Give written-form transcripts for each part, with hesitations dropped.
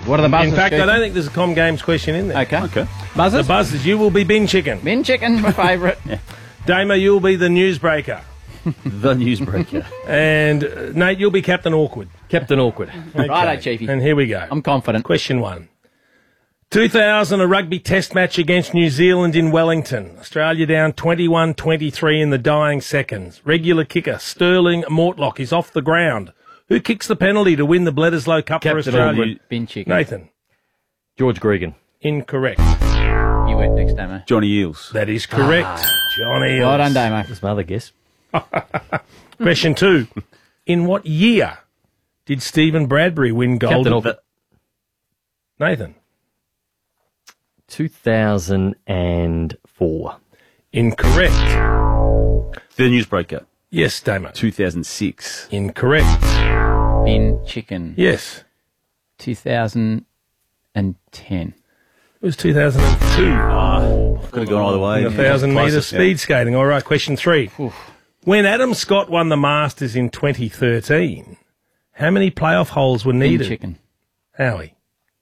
What are the buzzers? In fact, I Chief? don't think there's a Com Games question in there. Okay. Buzzers? The buzzers, you will be bin chicken. Bin chicken, my favourite. Damo, you'll be the newsbreaker. The newsbreaker. And Nate, you'll be Captain Awkward. Captain Awkward. Okay. Righto, Chiefy. And here we go. I'm confident. Question 1. 2000, a rugby test match against New Zealand in Wellington. Australia down 21-23 in the dying seconds. Regular kicker Sterling Mortlock is off the ground. Who kicks the penalty to win the Bledisloe Cup for Captain Australia? Awkward. Bin chicken. Nathan. George Gregan. Incorrect. You went next, Damo. Johnny Eels. That is correct. Johnny. Well done, Damo. That's my other guess. Question 2. In what year did Stephen Bradbury win gold? Captain Awkward. Nathan. 2004. Incorrect. The newsbreaker. Yes, Damo. 2006. Incorrect. Bin chicken. Yes. 2010. It was 2002. Could have gone either way. In the 1,000 metre Closest, speed skating. All right, question 3. When Adam Scott won the Masters in 2013, how many playoff holes were Bin needed? chicken. Howie.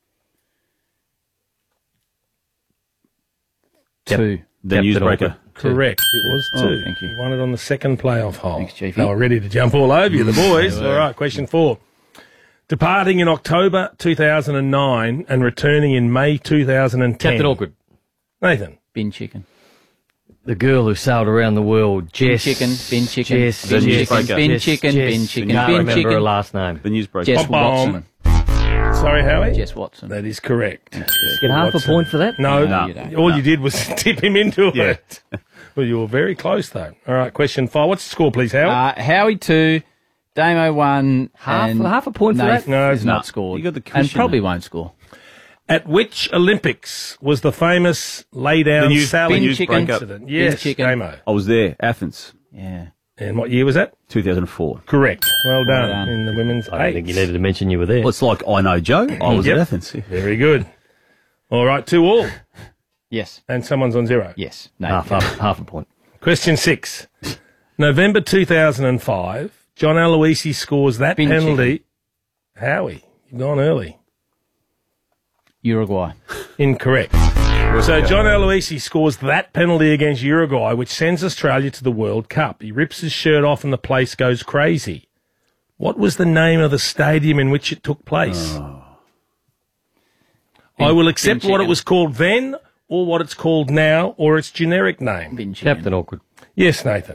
2. The Captain newsbreaker. Awkward. Correct. It was 2. Oh, thank you. He won it on the second playoff hole. Thanks, Chiefy. They were ready to jump all over you, the boys. All right, question 4. Departing in October 2009 and returning in May 2010. Captain Awkward. Nathan. Bin chicken. The girl who sailed around the world. Bin Jess. chicken. Bin chicken. Jess. Bin Jess. chicken. Bin Jess. chicken. Jess. Bin chicken. Can't Bin remember her chicken. last name. The newsbreaker. Jess Bum-bum. Watson. Sorry, Howie? Jess Watson. That is correct. Get half a point for that? No, No, you don't. all you did was tip him into Yeah. it. Well, you were very close, though. All right, question 5. What's the score, please, Howie? Howie 2, Damo 1. Half and a point for Nath that? No, is no. not scored. You got the and cushion probably there. won't score. At which Olympics was the famous lay-down The news- Sally bin chicken. incident? Yes, chicken. Damo. I was there. Athens. Yeah. And what year was that? 2004. Correct. Well done. done. In the women's I don't eights. think you needed to mention you were there. Well, it's like I know Joe. I was Yep. at Athens. Very good. All right, 2-2. Yes. And someone's on 0. Yes. No. half a point. Question 6. November 2005, John Aloisi scores that Bin penalty. Howie, you've gone early. Uruguay. Incorrect. So John Aloisi scores that penalty against Uruguay, which sends Australia to the World Cup. He rips his shirt off and the place goes crazy. What was the name of the stadium in which it took place? I will accept what it chicken. was called then, or what it's called now, or its generic name. Bin chicken. Captain Awkward. Yes, Nathan.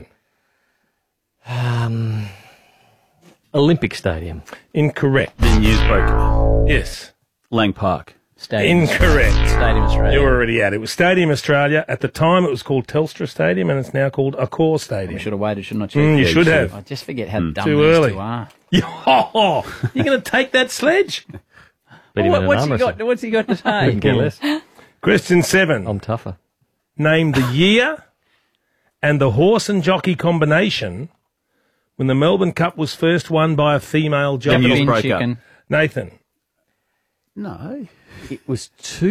Olympic Stadium. Incorrect. The newsbreaker. Yes. Lang Park. Stadium. Incorrect. Stadium Australia. You're already at it. It was Stadium Australia. At the time, it was called Telstra Stadium, and it's now called Accor Stadium. Should have waited, shouldn't I? You Chief? should have. I just forget how dumb Too these early. two are. Oh, you're going to take that sledge? Beat him in an What's arm he wrestle. got? What's he got to say? Couldn't care less. Question 7. I'm tougher. Name the year and the horse and jockey combination when the Melbourne Cup was first won by a female jockey. Bin Newsbreaker. chicken. Nathan. No. It was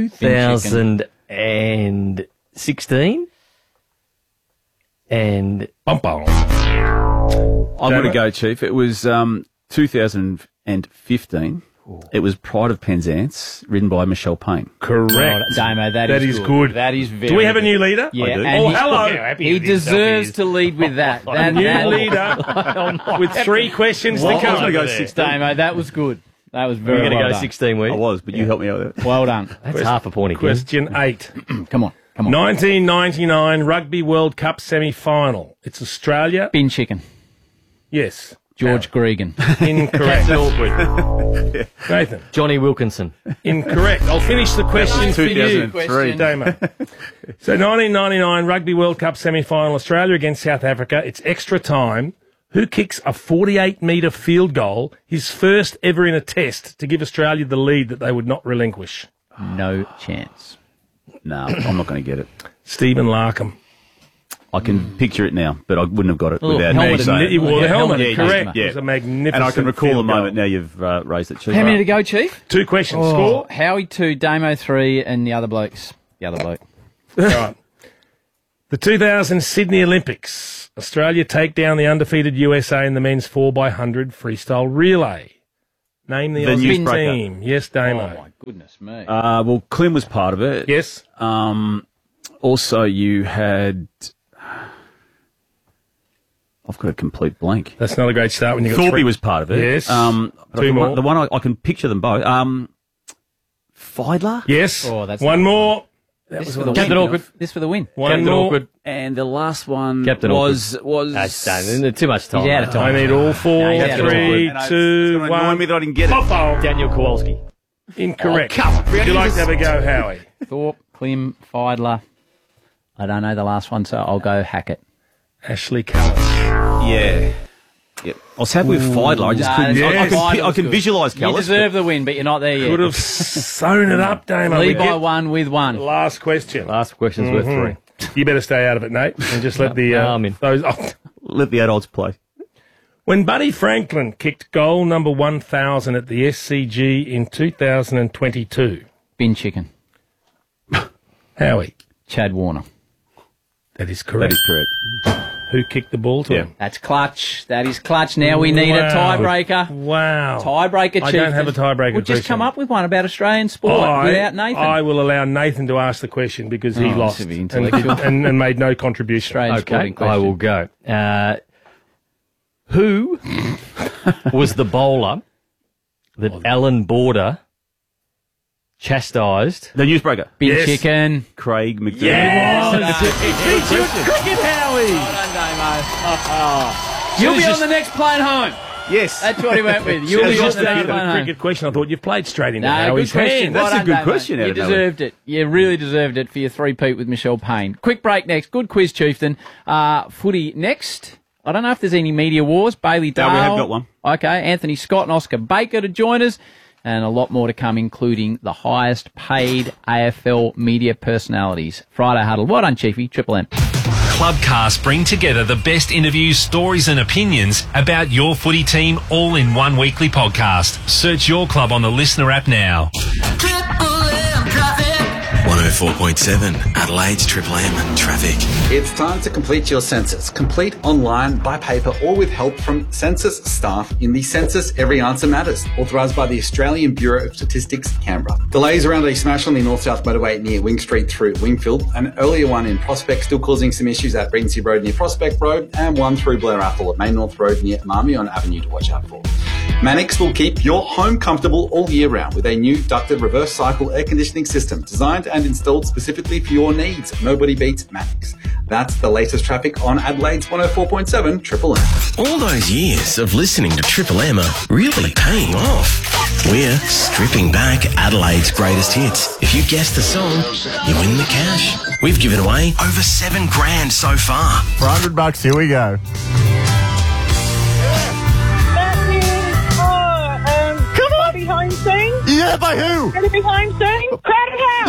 2016. And Bum, bum. I'm going to go, Chief. It was 2015. It was Pride of Penzance, written by Michelle Payne. Correct. Damo, That is good. That is very Do we have a good. new leader? Yeah. I do. and Oh, he- hello. He deserves to lead with that. That New that- leader with 3 questions Well, to I was come. going to go 16. Damo, that was good. That was we're very going to well go done. 16 weeks. I was, but you helped me out with that. Well done. That's half a point again. Question 8. Come on. 1999 Rugby World Cup semi-final. It's Australia. Bin chicken. Yes. George Gregan. Incorrect. Awkward. Nathan. Johnny Wilkinson. Incorrect. I'll finish the question for you, 2003. Damo. So 1999 Rugby World Cup semi-final, Australia against South Africa. It's extra time. Who kicks a 48-metre field goal, his first ever in a test, to give Australia the lead that they would not relinquish? No chance. No, I'm not going to get it. Stephen Larkham. I can picture it now, but I wouldn't have got it Little without helmet me and saying He wore the Yeah, helmet, helmet, correct. yeah. It was a magnificent And I can recall field a moment goal. now you've raised it, Chief. How many to go, Chief? 2 questions. Score. Howie 2, Damo 3, and the other blokes. The other bloke. Right. The 2000 Sydney Olympics. Australia take down the undefeated USA in the men's 4x100 freestyle relay. Name the The Aussie newsbreaker. team. Yes, Oh, Damo. my goodness me. Well, Klim was part of it. Yes. Also, you had... I've got a complete blank. That's not a great start when you got Thorpe three. was part of it. Yes. But Two more. The one I can picture them both. Fiedler? Yes. Oh, that's one not more. This for the Captain win. Awkward. This for the win. One Captain more. Awkward. And the last one Captain was... That's done. Too much time. He's out of time. I need all four. Yeah, he's out of Three, And it's two, gonna annoy one. me that I didn't get it. Pop-o. Daniel Kowalski. Incorrect. Oh, come on, Would you really? like to have a go, Howie? Thorpe, Klim, Fiedler. I don't know the last one, so I'll go Hackett. Ashley Callis. Yeah. Yep. I was happy with Fiedler. I just Nah, couldn't... Yes. I can visualise You Callis. deserve the win, but you're not there yet. Could have sewn it up, Damo. Lead We by get one with one. last question. Last question's worth three. You better stay out of it, Nate, and just let the No, I'm in. those. Let the adults play. When Buddy Franklin kicked goal number 1,000 at the SCG in 2022, Bin chicken. Howie, Chad Warner. that is That correct. is correct. Who kicked the ball to Yeah. him? That's clutch. That is clutch. Now we need a Wow. tiebreaker. Wow. Tiebreaker, I Chief. don't have a tiebreaker We'll just question. come up with one about Australian sport without Nathan. I will allow Nathan to ask the question because he Oh, lost this would be and, intellectual. and made no contribution. Australian Okay, sporting question. I will go. Who was the bowler that Alan Border chastised? The newsbreaker. Bin Yes. chicken. Craig McDermott. Yes! It's your cricket, Howie. You'll be on the next plane home. Yes. That's what he went with. You'll It was be on just the a next bit of plane a home. cricket question. I thought you played straight into No, Howie's good question. hand. That's a Well good done, question, mate. You out of nowhere. deserved it. You really deserved it for your three-peat with Michelle Payne. Quick break next. Good quiz, Chieftain. Footy next. I don't know if there's any media wars. Bailey Dale. No, we have got one. Okay. Anthony Scott and Oscar Baker to join us. And a lot more to come, including the highest paid AFL media personalities. Friday Huddle. Well done, Chiefy. Triple M. Clubcast bring together the best interviews, stories and opinions about your footy team all in one weekly podcast. Search your club on the Listener app now. 104.7 Adelaide's Triple M Traffic. It's time to complete your census. Complete online, by paper, or with help from census staff in the Census Every Answer Matters, authorised by the Australian Bureau of Statistics, Canberra. Delays around a smash on the North-South motorway near Wing Street through Wingfield, an earlier one in Prospect still causing some issues at Breedensea Road near Prospect Road, and one through Blair Athol at Main North Road near Marmion Avenue to watch out for. Manix will keep your home comfortable all year round with a new ducted reverse cycle air conditioning system designed and installed specifically for your needs. Nobody beats Manix. That's the latest traffic on Adelaide's 104.7 Triple M. All those years of listening to Triple M are really paying off. We're stripping back Adelaide's greatest hits. If you guess the song, you win the cash. We've given away over $7,000 so far. For $100, here we go. Come on! Be home soon. Yeah, by who? Gonna be home soon. Crowded house.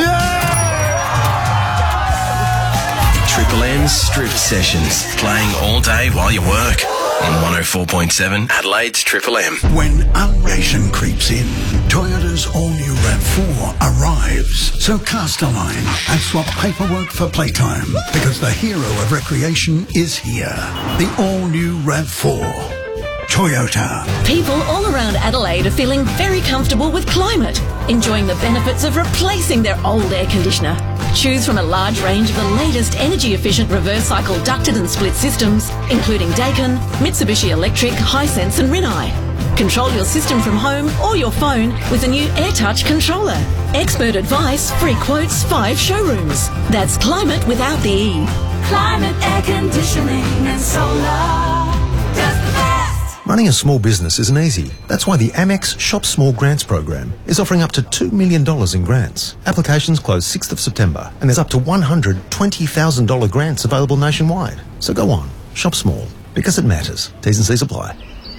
Triple M's Strip Sessions, playing all day while you work. On 104.7 Adelaide's Triple M. When unration creeps in, Toyota's all-new RAV4 arrives. So cast a line and swap paperwork for playtime, because the hero of recreation is here. The all-new RAV4. Toyota. People all around Adelaide are feeling very comfortable with climate, enjoying the benefits of replacing their old air conditioner. Choose from a large range of the latest energy-efficient reverse cycle ducted and split systems, including Daikin, Mitsubishi Electric, Hisense and Rinnai. Control your system from home or your phone with a new AirTouch controller. Expert advice, free quotes, 5 showrooms. That's climate without the E. Climate air conditioning and solar. Just the best. Running a small business isn't easy. That's why the Amex Shop Small Grants program is offering up to $2 million in grants. Applications close 6th of September, and there's up to $120,000 grants available nationwide. So go on, shop small, because it matters. T's and C's apply.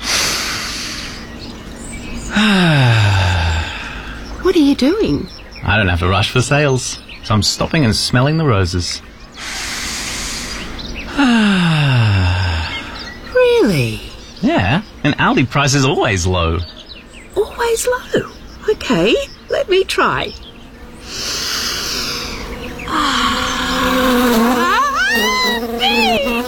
What are you doing? I don't have to rush for sales, so I'm stopping and smelling the roses. Really? Yeah, and Aldi price is always low. Always low. Okay, let me try.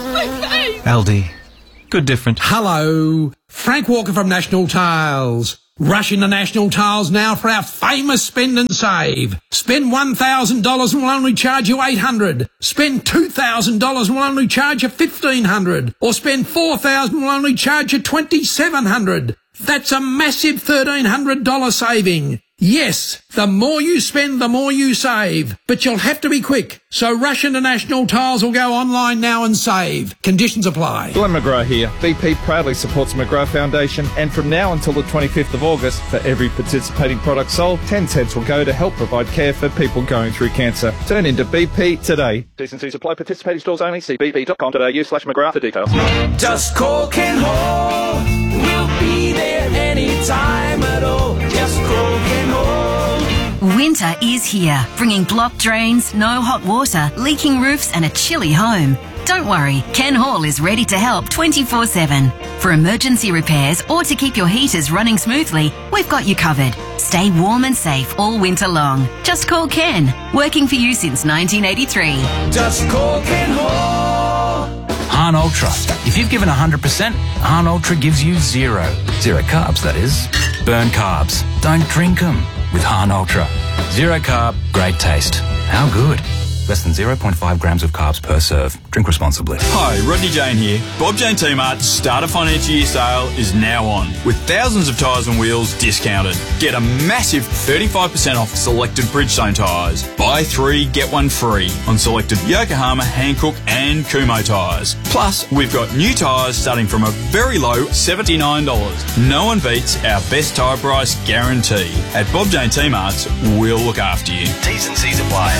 Aldi. Good different. Hello, Frank Walker from National Tiles. Rush into National Tiles now for our famous spend and save. Spend $1,000 and we'll only charge you $800. Spend $2,000 and we'll only charge you $1,500. Or spend $4,000 and we'll only charge you $2,700. That's a massive $1,300 saving. Yes, the more you spend, the more you save. But you'll have to be quick. So rush into National Tiles or go online now and save. Conditions apply. Glenn McGrath here. BP proudly supports the McGrath Foundation, and from now until the 25th of August, for every participating product sold, 10 cents will go to help provide care for people going through cancer. Turn into BP today. Decency Supply participating stores only. See bp.com.au/McGrath for details. Just call Ken Hall. We'll be there anytime at all. Just call Ken Hall. Winter is here, bringing blocked drains, no hot water, leaking roofs and a chilly home. Don't worry, Ken Hall is ready to help 24/7. For emergency repairs or to keep your heaters running smoothly, we've got you covered. Stay warm and safe all winter long. Just call Ken, working for you since 1983. Just call Ken Hall. Hahn Ultra. If you've given 100%, Hahn Ultra gives you zero. Zero carbs, that is. Burn carbs. Don't drink them with Hahn Ultra. Zero carb, great taste. How good? Less than 0.5 grams of carbs per serve. Drink responsibly. Hi, Rodney Jane here. Bob Jane T-Mart's Starter Financial Year sale is now on, with thousands of tyres and wheels discounted. Get a massive 35% off selected Bridgestone tyres. Buy 3, get 1 free on selected Yokohama, Hankook and Kumho tyres. Plus, we've got new tyres starting from a very low $79. No one beats our best tyre price guarantee. At Bob Jane T-Mart's, we'll look after you. T's and C's apply.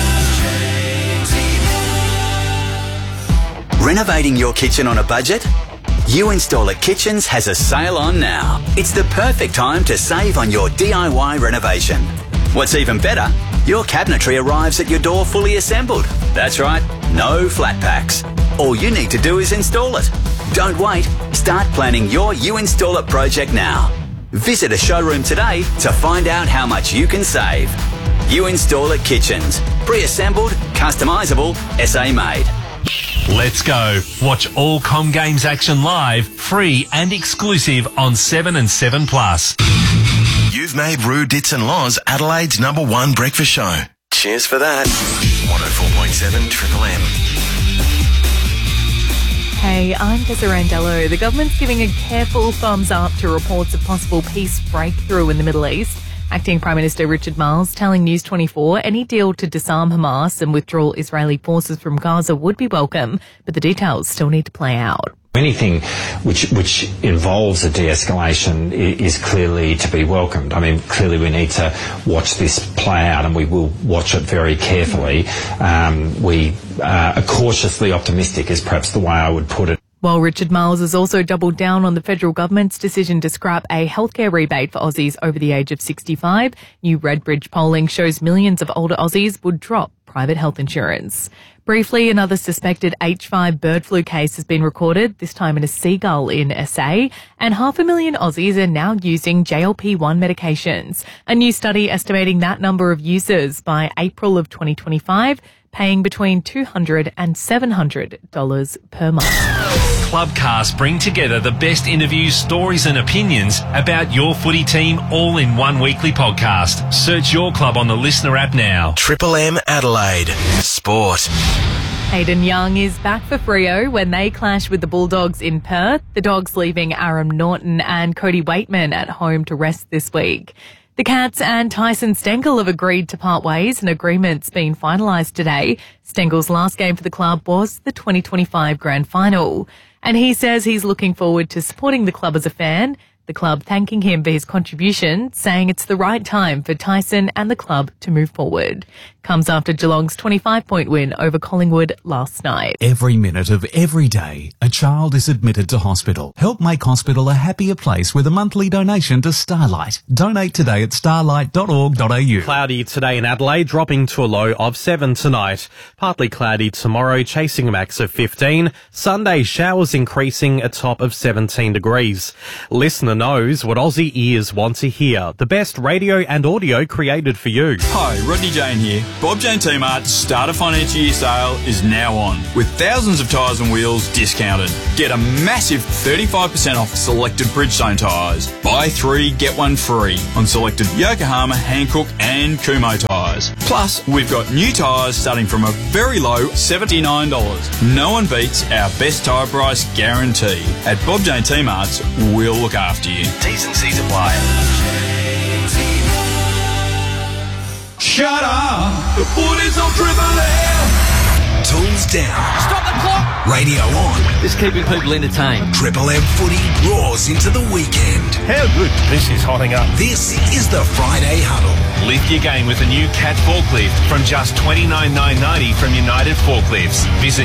Renovating your kitchen on a budget? You Install It Kitchens has a sale on now. It's the perfect time to save on your DIY renovation. What's even better, your cabinetry arrives at your door fully assembled. That's right, no flat packs. All you need to do is install it. Don't wait. Start planning your You Install It project now. Visit a showroom today to find out how much you can save. You Install It Kitchens. Pre-assembled, customisable, SA made. Let's go. Watch all Com Games action live, free and exclusive on 7 and 7 Plus. You've made Roo Dits and Laws Adelaide's #1 breakfast show. Cheers for that. 104.7 Triple M. Hey, I'm Tessa Randello. The government's giving a careful thumbs up to reports of possible peace breakthrough in the Middle East. Acting Prime Minister Richard Marles telling News 24 any deal to disarm Hamas and withdraw Israeli forces from Gaza would be welcome, but the details still need to play out. Anything which involves a de-escalation is clearly to be welcomed. I mean, clearly we need to watch this play out, and we will watch it very carefully. We are cautiously optimistic is perhaps the way I would put it. While Richard Marles has also doubled down on the federal government's decision to scrap a healthcare rebate for Aussies over the age of 65, new Redbridge polling shows millions of older Aussies would drop private health insurance. Briefly, another suspected H5 bird flu case has been recorded, this time in a seagull in SA, and 500,000 Aussies are now using GLP-1 medications. A new study estimating that number of users by April of 2025, paying between $200 and $700 per month. Clubcast bring together the best interviews, stories and opinions about your footy team all in one weekly podcast. Search your club on the Listener app now. Triple M Adelaide. Sport. Hayden Young is back for Freo when they clash with the Bulldogs in Perth. The Dogs leaving Aram Norton and Cody Waitman at home to rest this week. The Cats and Tyson Stengel have agreed to part ways. An agreement's been finalised today. Stengel's last game for the club was the 2025 Grand Final. And he says he's looking forward to supporting the club as a fan. The club thanking him for his contribution, saying it's the right time for Tyson and the club to move forward. Comes after Geelong's 25-point win over Collingwood last night. Every minute of every day, a child is admitted to hospital. Help make hospital a happier place with a monthly donation to Starlight. Donate today at starlight.org.au. Cloudy today in Adelaide, dropping to a low of 7 tonight. Partly cloudy tomorrow, chasing a max of 15. Sunday, showers increasing, a top of 17 degrees. Listeners listener knows what Aussie ears want to hear. The best radio and audio created for you. Hi, Rodney Jane here. Bob Jane T-Mart Starter Financial Year Sale is now on, with thousands of tyres and wheels discounted. Get a massive 35% off selected Bridgestone tyres. Buy 3, get 1 free on selected Yokohama, Hankook and Kumho tyres. Plus, we've got new tyres starting from a very low $79. No one beats our best tyre price guarantee. At Bob Jane T-Marts, we'll look after you. T's and C's apply. Shut up! The footy's on Triple M! Tools down. Stop the clock! Radio on. Just keeping people entertained. Triple M footy roars into the weekend. How good this is hotting up. This is the Friday Huddle. Lift your game with a new Cat forklift from just $29,990 from United Forklifts. Visit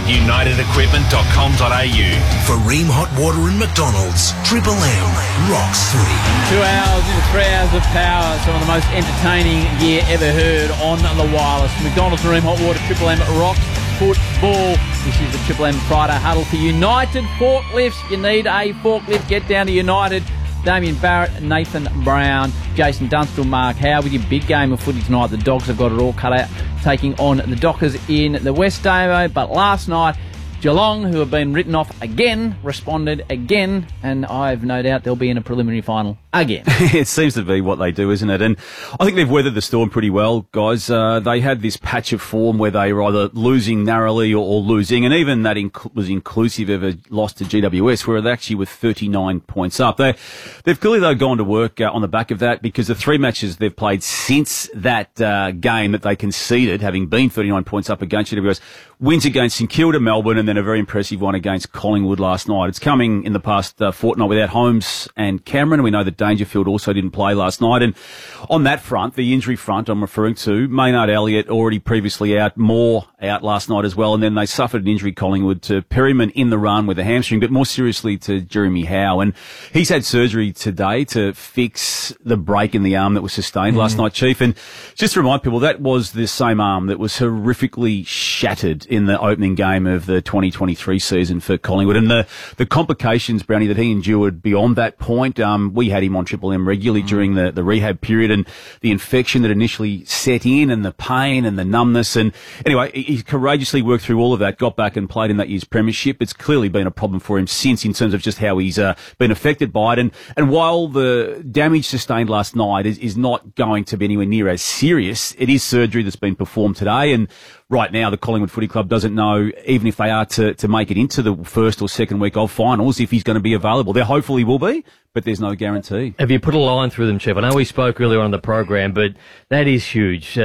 unitedequipment.com.au. For Ream Hot Water and McDonald's, Triple M rocks footy. 2 hours into 3 hours of power. Some of the most entertaining year ever heard on the wireless. McDonald's, Ream Hot Water, Triple M rocks football. This is the Triple M Friday Huddle for United Forklifts. You need a forklift. Get down to United. Damien Barrett, Nathan Brown, Jason Dunstall, Mark Howe with your big game of footy tonight. The Dogs have got it all cut out, taking on the Dockers in the West Damo. But last night, Geelong, who have been written off again, responded again, and I've no doubt they'll be in a preliminary final again. It seems to be what they do, isn't it? And I think they've weathered the storm pretty well, guys. They had this patch of form where they were either losing narrowly or losing, and even that was inclusive of a loss to GWS, where they actually were 39 points up. They've clearly, though, gone to work on the back of that, because the 3 matches they've played since that game that they conceded, having been 39 points up against GWS, wins against St Kilda, Melbourne, and then a very impressive one against Collingwood last night. It's coming in the past fortnight without Holmes and Cameron. We know that Dangerfield also didn't play last night. And on that front, the injury front I'm referring to, Maynard Elliott already previously out, Moore out last night as well. And then they suffered an injury, Collingwood, to Perryman in the run with a hamstring, but more seriously to Jeremy Howe. And he's had surgery today to fix the break in the arm that was sustained last night, Chief. And just to remind people, that was the same arm that was horrifically shattered in the opening game of the 2023 season for Collingwood. And the complications, Brownie, that he endured beyond that point, we had him on Triple M regularly during the rehab period, and the infection that initially set in, and the pain and the numbness. And anyway, he courageously worked through all of that, got back and played in that year's premiership. It's clearly been a problem for him since, in terms of just how he's been affected by it. And while the damage sustained last night is not going to be anywhere near as serious, it is surgery that's been performed today. And right now, the Collingwood Footy Club doesn't know, even if they are to make it into the first or second week of finals, if he's going to be available. They're hopeful he will be, but there's no guarantee. Have you put a line through them, Chef? I know we spoke earlier on the program, but that is huge.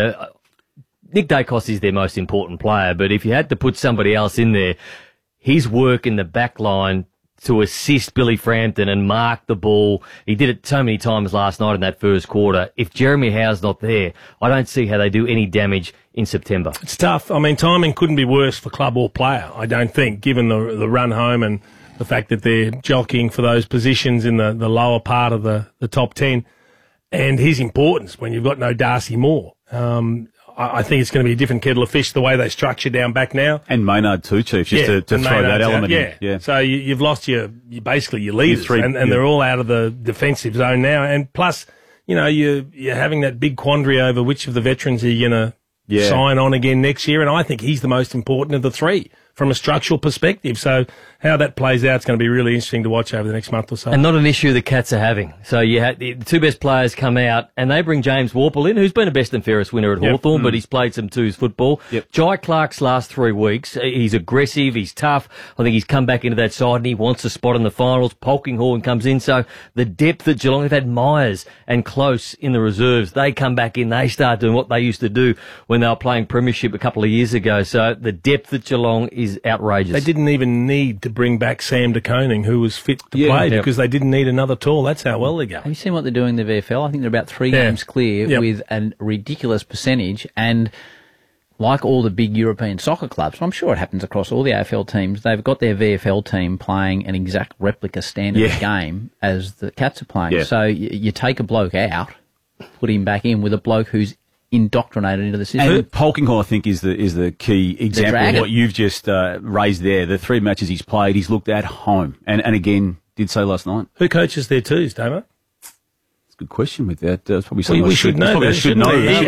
Nick Dacos is their most important player, but if you had to put somebody else in there, his work in the back line to assist Billy Frampton and mark the ball. He did it so many times last night in that first quarter. If Jeremy Howe's not there, I don't see how they do any damage in September. It's tough. I mean, timing couldn't be worse for club or player, I don't think, given the run home and the fact that they're jockeying for those positions in the lower part of the top 10, and his importance when you've got no Darcy Moore. I think it's going to be a different kettle of fish the way they structure down back now. And Maynard too, Chief, just to throw that element in. Yeah. So you've lost basically your leaders, and they're all out of the defensive zone now. And plus, you're having that big quandary over which of the veterans are you going to sign on again next year. And I think he's the most important of the three from a structural perspective. So how that plays out is going to be really interesting to watch over the next month or so. And not an issue the Cats are having. So you had the two best players come out, and they bring James Worpel in, who's been a best and fairest winner at Hawthorn, but he's played some twos football. Jai Clark's last 3 weeks, he's aggressive, he's tough. I think he's come back into that side and he wants a spot in the finals. Polkinghorn comes in. So the depth at Geelong, they've had Myers and Close in the reserves. They come back in, they start doing what they used to do when they were playing premiership a couple of years ago. So the depth at Geelong is outrageous. They didn't even need to bring back Sam de Koning, who was fit to play, because they didn't need another tall. That's how well they're going. Have you seen what they're doing in the VFL? I think they're about 3 games clear with a ridiculous percentage. And like all the big European soccer clubs, I'm sure it happens across all the AFL teams, they've got their VFL team playing an exact replica standard game as the Cats are playing. So you take a bloke out, put him back in with a bloke who's indoctrinated into the system. And Polkinghorn, I think, is the key example of what you've just raised there. The 3 matches he's played, he's looked at home, and again did say last night. Who coaches their twos, Damo? It's a good question with that. It's probably something we should know. He should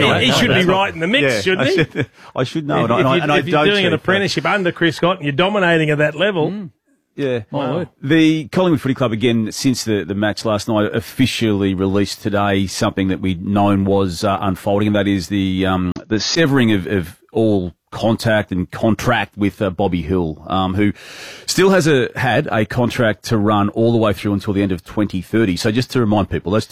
be right in the mix, shouldn't he? I should know. If you're doing an apprenticeship under Chris Scott and you're dominating at that level... Yeah. Wow. The Collingwood Footy Club, again, since the match last night, officially released today something that we'd known was unfolding, and that is the severing of all contact and contract with Bobby Hill, who still had a contract to run all the way through until the end of 2030. So just to remind people, those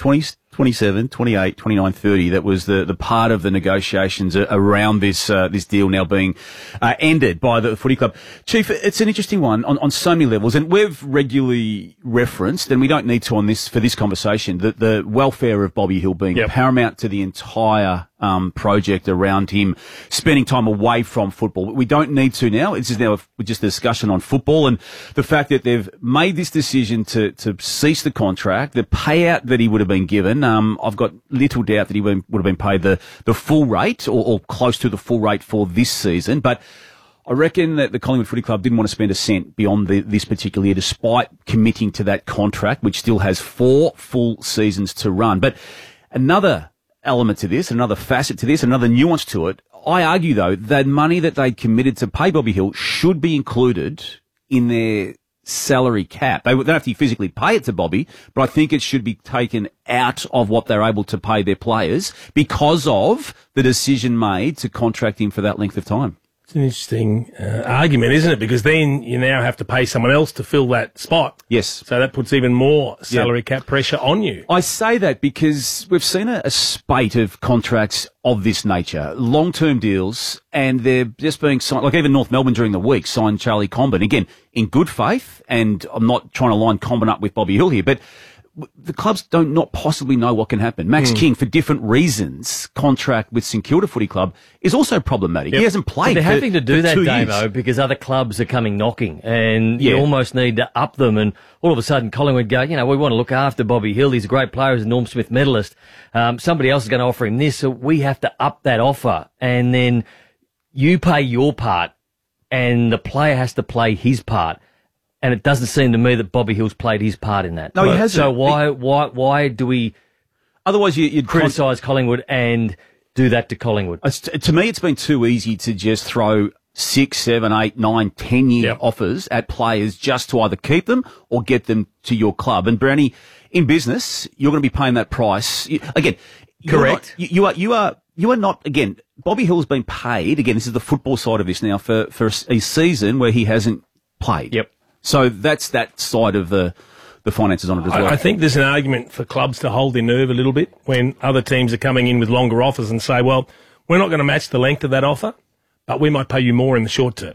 27, 28, 29, 30, that was the part of the negotiations around this deal now being ended by the footy club. Chief, it's an interesting one on so many levels, and we've regularly referenced, and we don't need to on this for this conversation, that the welfare of Bobby Hill being paramount to the entire project around him spending time away from football. But we don't need to now. This is now just a discussion on football, and the fact that they've made this decision to cease the contract, the payout that he would have been given. I've got little doubt that he would have been paid the full rate or close to the full rate for this season. But I reckon that the Collingwood Footy Club didn't want to spend a cent beyond this particular year, despite committing to that contract, which still has 4 full seasons to run. But another element to this, another facet to this, another nuance to it, I argue, though, that money that they committed to pay Bobby Hill should be included in their salary cap. They don't have to physically pay it to Bobby, but I think it should be taken out of what they're able to pay their players because of the decision made to contract him for that length of time. It's an interesting argument, isn't it? Because then you now have to pay someone else to fill that spot. Yes. So that puts even more salary cap pressure on you. I say that because we've seen a spate of contracts of this nature, long-term deals, and they're just being signed. Like even North Melbourne during the week signed Charlie Comben, again, in good faith, and I'm not trying to line Comben up with Bobby Hill here, but the clubs don't not possibly know what can happen. Max King, for different reasons, contract with St Kilda Footy Club is also problematic. He hasn't played. But they're having to do that, 2 Damo, years. because other clubs are coming knocking, and you almost need to up them. And all of a sudden, Collingwood go, we want to look after Bobby Hill. He's a great player. He's a Norm Smith medalist. Somebody else is going to offer him this, so we have to up that offer. And then you pay your part, and the player has to play his part. And it doesn't seem to me that Bobby Hill's played his part in that. No, he hasn't. So why do we otherwise you'd criticise Collingwood and do that to Collingwood? To me, it's been too easy to just throw 6, 7, 8, 9, 10-year offers at players just to either keep them or get them to your club. And Brownie, in business, you're going to be paying that price. Again, correct. You are not, again, Bobby Hill's been paid, again, this is the football side of this now, for a season where he hasn't played. Yep. So that's that side of the finances on it as well. I think there's an argument for clubs to hold their nerve a little bit when other teams are coming in with longer offers and say, well, we're not going to match the length of that offer, but we might pay you more in the short term.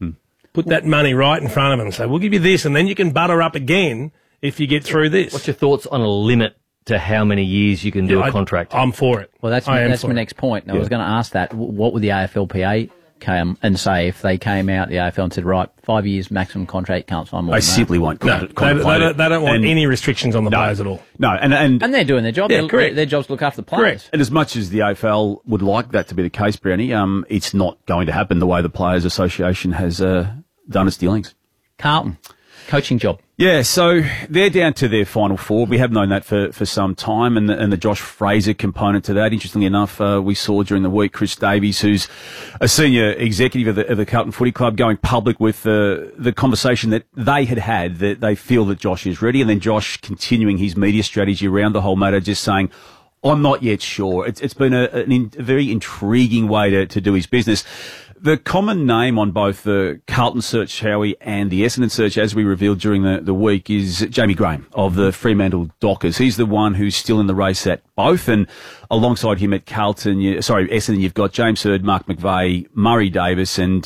Put that money right in front of them and say, we'll give you this, and then you can butter up again if you get through this. What's your thoughts on a limit to how many years you can do a contract? I'm for it. Well, that's my next point. I was going to ask that. What would the AFLPA come and say if they came out the AFL and said, right, 5 years maximum contract, can't sign more? They simply won't. They don't want any restrictions on the players at all. No, and they're doing their job. Yeah, correct. Their job's to look after the players. Correct. And as much as the AFL would like that to be the case, Brownie, it's not going to happen the way the Players Association has done its dealings. Carlton, coaching job. Yeah, so they're down to their final 4. We have known that for some time, and the Josh Fraser component to that. Interestingly enough, we saw during the week Chris Davies, who's a senior executive of the Carlton Footy Club, going public with the conversation that they had that they feel that Josh is ready, and then Josh continuing his media strategy around the whole matter, just saying, I'm not yet sure. It's been a very intriguing way to do his business. The common name on both the Carlton search, Howie, and the Essendon search, as we revealed during the week, is Jamie Graham of the Fremantle Dockers. He's the one who's still in the race at both, and alongside him at Essendon, you've got James Hird, Mark McVeigh, Murray Davis, and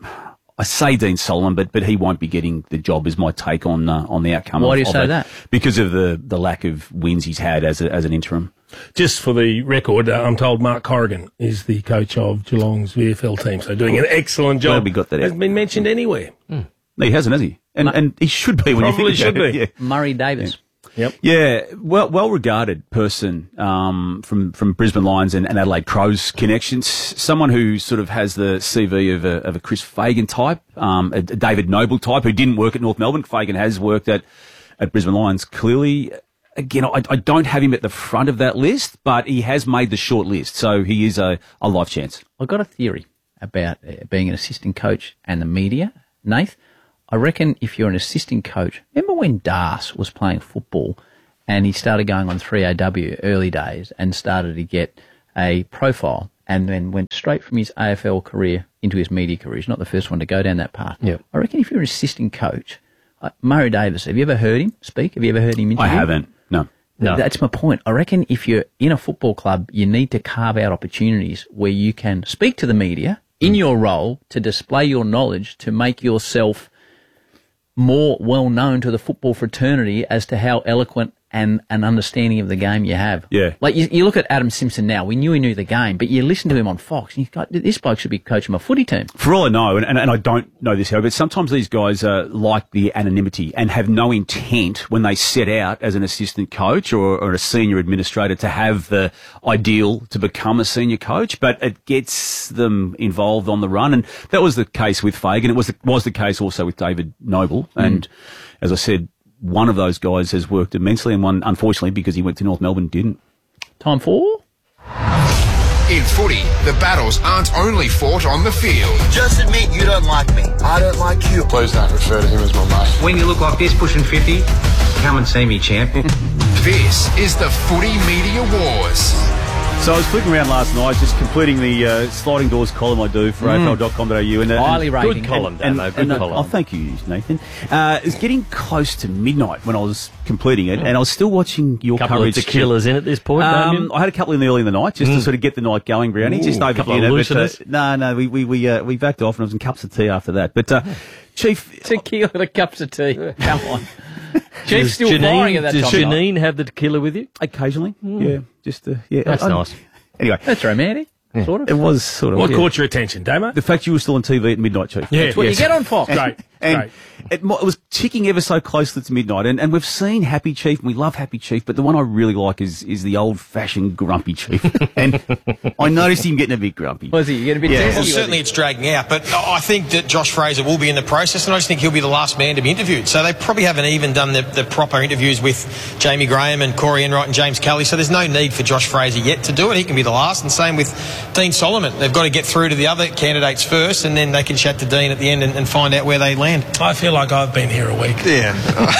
I say Dean Solomon, but he won't be getting the job, is my take on the outcome. Why do you say that? Because of the lack of wins he's had as an interim. Just for the record, I'm told Mark Corrigan is the coach of Geelong's VFL team, so doing an excellent job. Glad we got that out. Hasn't been mentioned anywhere. No, he hasn't, has he? And he should be when you think should about be. it. Yeah. Murray Davis. Yep. Yeah, well regarded person from Brisbane Lions and Adelaide Crows connections. Someone who sort of has the CV of a Chris Fagan type, a David Noble type, who didn't work at North Melbourne. Fagan has worked at at Brisbane Lions. Clearly, again, I don't have him at the front of that list, but he has made the short list, so he is a life chance. I've got a theory about being an assistant coach and the media, Nath. I reckon if you're an assistant coach, remember when Das was playing football and he started going on 3AW early days and started to get a profile and then went straight from his AFL career into his media career. He's not the first one to go down that path. Yep. I reckon if you're an assistant coach, Murray Davis, have you ever heard him speak? Have you ever heard him interview? I haven't, no. That's my point. I reckon if you're in a football club, you need to carve out opportunities where you can speak to the media in your role to display your knowledge, to make yourself more well known to the football fraternity as to how eloquent and an understanding of the game you have. Yeah. Like you look at Adam Simpson now. We knew he knew the game, but you listen to him on Fox and you go, this bloke should be coaching my footy team. For all I know, and I don't know this, but sometimes these guys like the anonymity and have no intent when they set out as an assistant coach or a senior administrator to have the ideal to become a senior coach, but it gets them involved on the run. And that was the case with Fagan. It was the case also with David Noble. And as I said, one of those guys has worked immensely, and one, unfortunately, because he went to North Melbourne, didn't. Time for... In footy, the battles aren't only fought on the field. Just admit you don't like me. I don't like you. Please don't refer to him as my mate. When you look like this pushing 50, come and see me, champ. This is the Footy Media Wars. So I was flicking around last night, just completing the sliding doors column I do for AFL.com.au. And, highly rating. Good column, Damo, good column. Oh, thank you, Nathan. It was getting close to midnight when I was completing it, and I was still watching your coverage. Couple of tequilas in at this point, Damien? I had a couple in early in the night, just to sort of get the night going, Brownie. Just over dinner. No, we backed off, and it was in cups of tea after that. But, Chief... Tequila and cups of tea. Come on. Chief's still firing at that time. Does Janine have the tequila with you? Occasionally, yeah. Yeah, that's nice. Anyway, that's romantic. Yeah. Sort of. It was sort of. What caught your attention, Damo? The fact you were still on TV at midnight, Chief. Yeah, that's what you get on Fox. Great. And it was ticking ever so closely to midnight. And we've seen Happy Chief, and we love Happy Chief, but the one I really like is the old-fashioned grumpy Chief. And I noticed him getting a bit grumpy. Was he? You getting a bit testy? Well, certainly it's dragging out, but I think that Josh Fraser will be in the process, and I just think he'll be the last man to be interviewed. So they probably haven't even done the proper interviews with Jamie Graham and Corey Enright and James Kelly, so there's no need for Josh Fraser yet to do it. He can be the last, and same with Dean Solomon. They've got to get through to the other candidates first, and then they can chat to Dean at the end and find out where they land. I feel like I've been here a week. Yeah.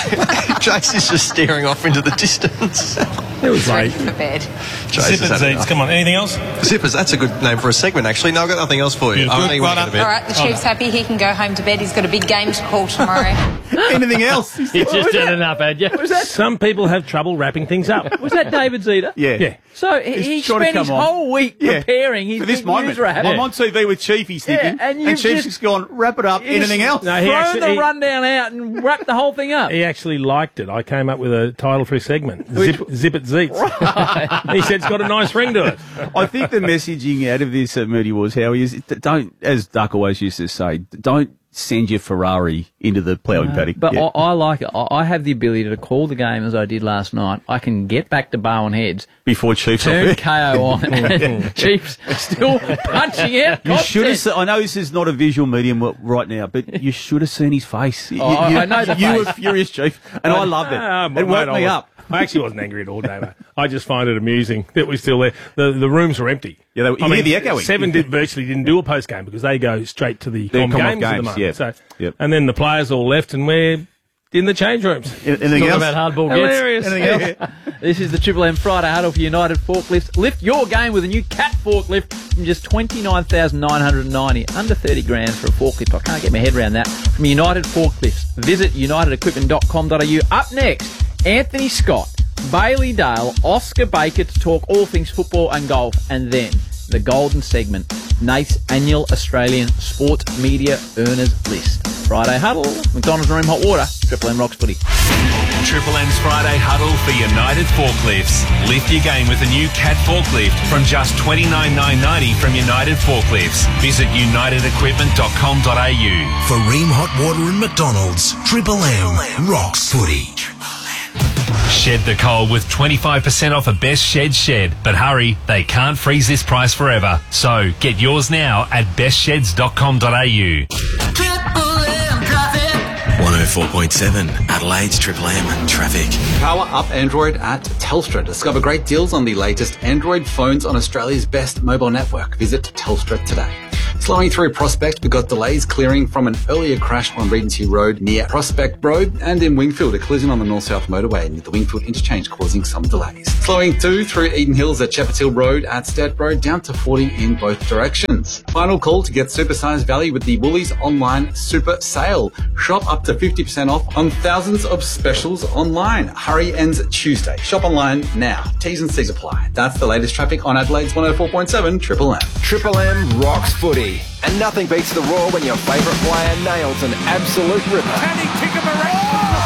Jace is just staring off into the distance. It was late. For bed. Zippers eats. Come on, anything else? Zippers, that's a good name for a segment, actually. No, I've got nothing else for you. Yeah, good. Well done. All right, the Chief's happy. He can go home to bed. He's got a big game to call tomorrow. Anything else? You just had enough, had you? Some people have trouble wrapping things up. Was that David Zeta? Yeah. So he spent his whole week preparing his for this moment. Wrap. I'm on TV with Chief, he's thinking, and Chief's just gone, wrap it up, anything else? No, thrown the rundown out and wrapped the whole thing up. He actually liked it. I came up with a title for his segment, Zip It Zeets. He said it's got a nice ring to it. I think the messaging out of this Moody was how he is, don't, as Duck always used to say, don't send your Ferrari into the ploughing paddock. But I like it. I have the ability to call the game as I did last night. I can get back to Bowen Heads before Chief's turn KO on, and Chief's still punching out. You should have. I know this is not a visual medium right now, but you should have seen his face. I know the face. You were furious, Chief, and I loved it. It woke me up. I actually wasn't angry at all, Damo. I just find it amusing that we're still there. The rooms were empty. Yeah, you hear the echoing. Seven virtually didn't do a post game because they go straight to the games at the moment. Yeah. So, and then the players all left, and we're in the change rooms. Anything else? About hardball gets. Hilarious. Anything else? This is the Triple M Friday Huddle for United Forklifts. Lift your game with a new Cat forklift from just $29,990. Under 30 grand for a forklift. I can't get my head around that. From United Forklifts. Visit unitedequipment.com.au. Up next, Anthony Scott, Bailey Dale, Oscar Baker to talk all things football and golf, and then the golden segment, Nate's annual Australian Sports Media Earners List. Friday Huddle, McDonald's Room Hot Water, Triple M Rocks Footy. Triple M's Friday Huddle for United Forklifts. Lift your game with a new Cat forklift from just $29,990 from United Forklifts. Visit unitedequipment.com.au. For Ream Hot Water and McDonald's, Triple M rocks footy. Shed the cold with 25% off a Best Shed. But hurry, they can't freeze this price forever. So get yours now at bestsheds.com.au. Triple M traffic. 104.7 Adelaide's Triple M traffic. Power up Android at Telstra. Discover great deals on the latest Android phones on Australia's best mobile network. Visit Telstra today. Slowing through Prospect, we've got delays clearing from an earlier crash on Regency Road near Prospect Road, and in Wingfield, a collision on the North-South motorway near the Wingfield interchange causing some delays. Slowing through Eden Hills at Shepherd's Hill Road at Stat Road, down to 40 in both directions. Final call to get supersized value with the Woolies online super sale. Shop up to 50% off on thousands of specials online. Hurry ends Tuesday. Shop online now. T's and C's apply. That's the latest traffic on Adelaide's 104.7 Triple M. Triple M rocks footy. And nothing beats the roar when your favourite player nails an absolute ripper. Can he kick him around?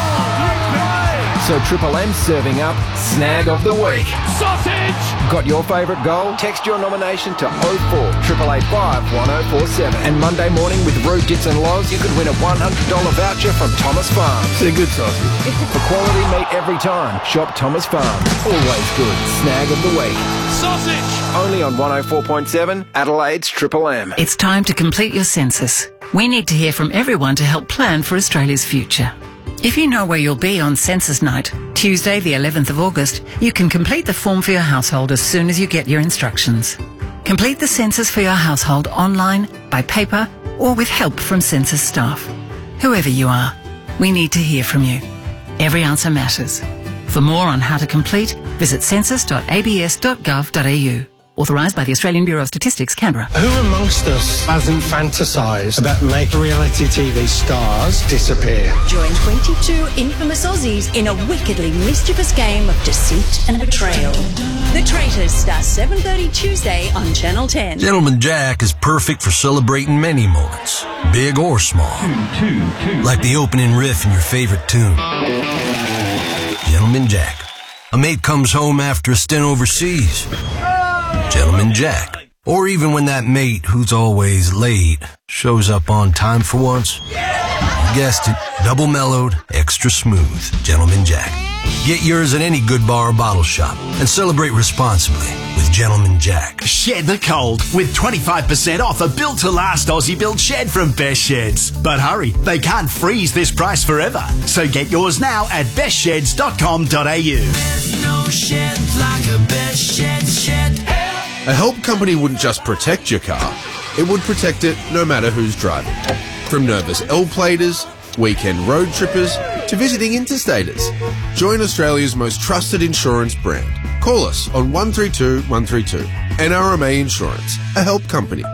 So Triple M serving up Snag of the Week. Sausage! Got your favourite goal? Text your nomination to 04 885 1047. And Monday morning with Roo Dits and Loz, you could win a $100 voucher from Thomas Farms. It's a good sausage. For quality meat every time, shop Thomas Farms. Always good. Snag of the Week. Sausage! Only on 104.7 Adelaide's Triple M. It's time to complete your census. We need to hear from everyone to help plan for Australia's future. If you know where you'll be on census night, Tuesday the 11th of August, you can complete the form for your household as soon as you get your instructions. Complete the census for your household online, by paper, or with help from census staff. Whoever you are, we need to hear from you. Every answer matters. For more on how to complete, visit census.abs.gov.au. Authorised by the Australian Bureau of Statistics, Canberra. Who amongst us hasn't fantasised about making reality TV stars disappear? Join 22 infamous Aussies in a wickedly mischievous game of deceit and betrayal. The Traitors starts 7:30 Tuesday on Channel 10. Gentleman Jack is perfect for celebrating many moments, big or small. Like the opening riff in your favorite tune. Gentleman Jack. A mate comes home after a stint overseas. Gentleman Jack. Or even when that mate who's always late shows up on time for once. You guessed it, double mellowed, extra smooth. Gentleman Jack. Get yours at any good bar or bottle shop and celebrate responsibly with Gentleman Jack. Shed the cold with 25% off a built-to-last Aussie-built shed from Best Sheds. But hurry, they can't freeze this price forever. So get yours now at bestsheds.com.au. There's no shed like a Best Sheds shed. A help company wouldn't just protect your car, it would protect it no matter who's driving. From nervous L-platers, weekend road trippers, to visiting interstaters. Join Australia's most trusted insurance brand. Call us on 132 132. NRMA Insurance, a help company.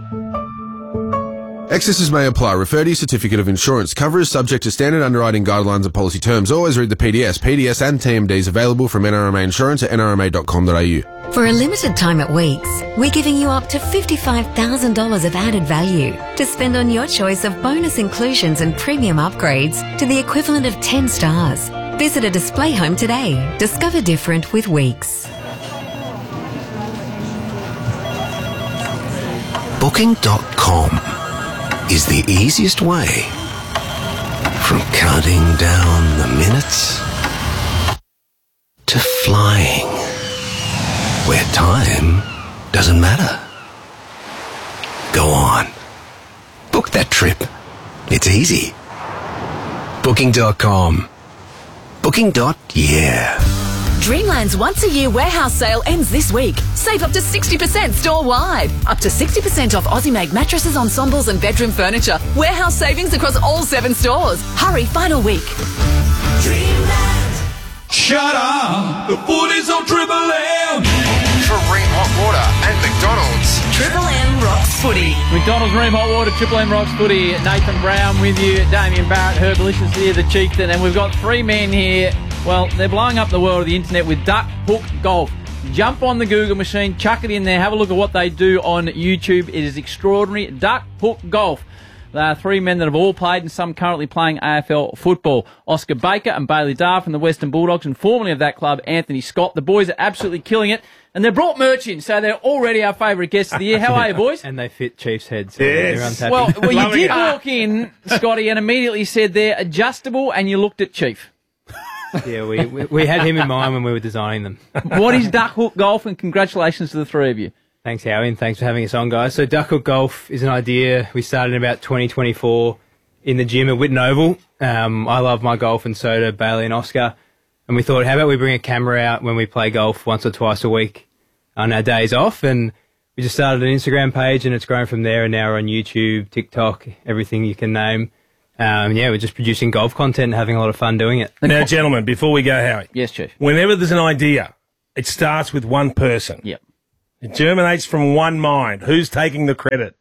Excesses may apply. Refer to your certificate of insurance. Cover is subject to standard underwriting guidelines and policy terms. Always read the PDS. PDS and TMDs available from NRMA Insurance at nrma.com.au. For a limited time at Weeks, we're giving you up to $55,000 of added value to spend on your choice of bonus inclusions and premium upgrades to the equivalent of 10 stars. Visit a display home today. Discover different with Weeks. Booking.com is the easiest way from counting down the minutes to flying where time doesn't matter. Go on. Book that trip. It's easy. Booking.com. Booking.yeah. Dreamland's once-a-year warehouse sale ends this week. Save up to 60% store-wide. Up to 60% off Aussie-made mattresses, ensembles and bedroom furniture. Warehouse savings across all 7 stores. Hurry, final week. Dreamland. Shut up! The footy's on Triple M. For Ream Hot Water and McDonald's. Triple M rocks footy. McDonald's Ream Hot Water, Triple M rocks footy. Nathan Brown with you, Damien Barrett, Herbalicious here, the Chieftain, and we've got 3 men here. Well, they're blowing up the world of the internet with Duck Hook Golf. Jump on the Google machine, chuck it in there, have a look at what they do on YouTube. It is extraordinary. Duck Hook Golf. They are 3 men that have all played and some currently playing AFL football. Oscar Baker and Bailey Dar from the Western Bulldogs, and formerly of that club, Anthony Scott. The boys are absolutely killing it. And they've brought merch in, so they're already our favourite guests of the year. How are you, boys? And they fit Chiefs' heads. So yes. Everyone's happy. Well, you did walk in, Scotty, and immediately said they're adjustable, and you looked at Chief. Yeah, we had him in mind when we were designing them. What is Duck Hook Golf, and congratulations to the 3 of you. Thanks, Howie, and thanks for having us on, guys. So Duck Hook Golf is an idea we started in about 2024. in the gym at Whitten Oval. I love my golf, and so do Bailey and Oscar. And we thought, how about we bring a camera out when we play golf once or twice a week on our days off? And we just started an Instagram page, and it's grown from there. And now we're on YouTube, TikTok, everything you can name. We're just producing golf content and having a lot of fun doing it. Now, gentlemen, before we go, Howie. Yes, Chief. Whenever there's an idea, it starts with one person. Yep. It germinates from one mind. Who's taking the credit?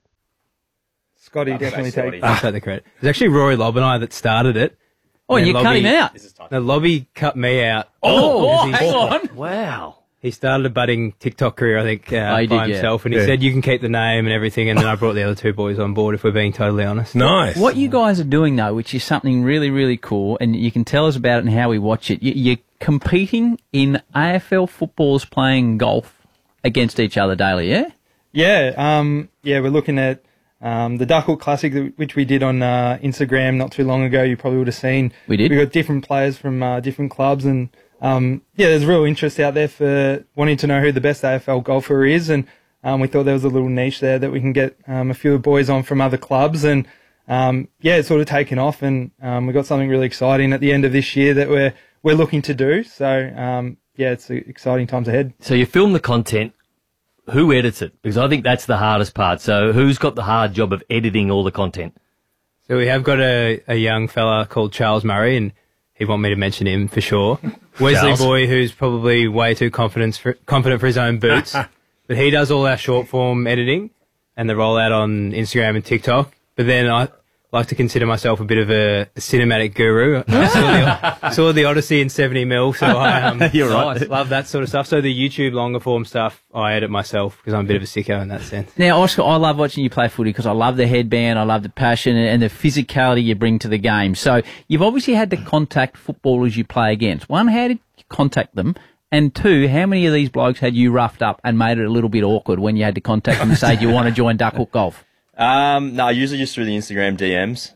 Scotty definitely takes the credit. It was actually Rory Lobb and I that started it. Oh, and you cut him out? No, Lobby cut me out. Hang on. Wow. He started a budding TikTok career, I think, by himself, and he said, you can keep the name and everything, and then I brought the other two boys on board, if we're being totally honest. Nice. What you guys are doing, though, which is something really, really cool, and you can tell us about it and how we watch it, you're competing in AFL footballers playing golf against each other daily, yeah? Yeah, we're looking at the Duck Hook Classic, which we did on Instagram not too long ago. You probably would have seen. We did. We got different players from different clubs, and there's real interest out there for wanting to know who the best AFL golfer is, and we thought there was a little niche there that we can get a few boys on from other clubs, and it's sort of taken off, and we've got something really exciting at the end of this year that we're looking to do. So it's exciting times ahead. So you film the content. Who edits it? Because I think that's the hardest part. So who's got the hard job of editing all the content? So we have got a young fella called Charles Murray, and he'd want me to mention him for sure. Wesley Boy, who's probably way too confident for his own boots. But he does all our short form editing and the rollout on Instagram and TikTok. But then I like to consider myself a bit of a cinematic guru. I saw the Odyssey in 70mm, so I You're right. love that sort of stuff. So the YouTube longer form stuff, I edit myself because I'm a bit of a sicko in that sense. Now, Oscar, I love watching you play footy because I love the headband, I love the passion and the physicality you bring to the game. So you've obviously had to contact footballers you play against. One, how did you contact them? And two, how many of these blokes had you roughed up and made it a little bit awkward when you had to contact them and say, do you want to join Duck Hook Golf? No, usually just through the Instagram DMs.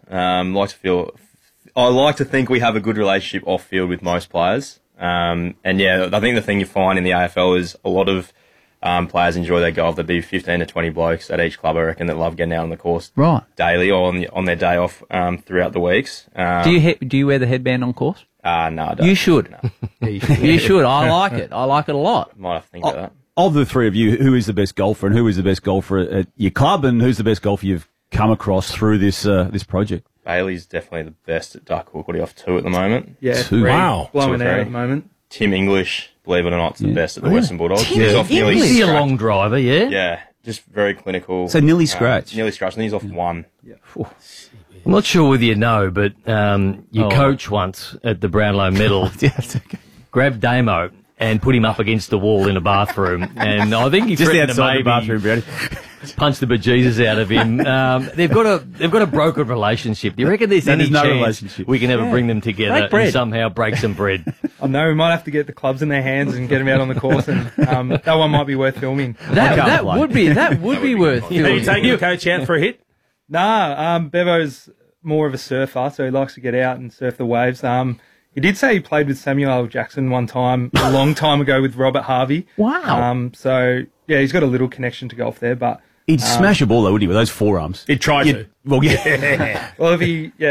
I like to think we have a good relationship off field with most players. I think the thing you find in the AFL is a lot of players enjoy their golf. There'll be 15 to 20 blokes at each club, I reckon, that love getting out on the course daily or on their day off throughout the weeks. Do you wear the headband on course? No, I don't. You should. No. You should. I like it. I like it a lot. Might have to think about that. Of the three of you, who is the best golfer and who is the best golfer at your club and who's the best golfer you've come across through this project? Bailey's definitely the best at Duck Hook. What are you off 2 at the moment? Yeah, 2. Wow. Blowing out at the moment. Tim English, believe it or not, is the best at the Western Bulldogs. Tim English is a long driver, yeah? Yeah, just very clinical. So nearly scratch. Nearly scratch, and he's off 1. Yeah. I'm not sure whether you know, but your coach once at the Brownlow Medal grabbed Damo and put him up against the wall in a bathroom. And I think he just threatened outside to the bathroom, Brownie. punch the bejesus out of him. They've got a broken relationship. Do you reckon there's any chance we can ever bring them together and somehow break some bread? I know we might have to get the clubs in their hands and get them out on the course, and that one might be worth filming. That would be worth filming. Are you taking your coach out for a hit? Nah, Bevo's more of a surfer, so he likes to get out and surf the waves. He did say he played with Samuel L. Jackson one time, a long time ago with Robert Harvey. Wow. He's got a little connection to golf there, but... He'd smash a ball, though, wouldn't he, with those forearms? He'd try to. Well, yeah. Well, if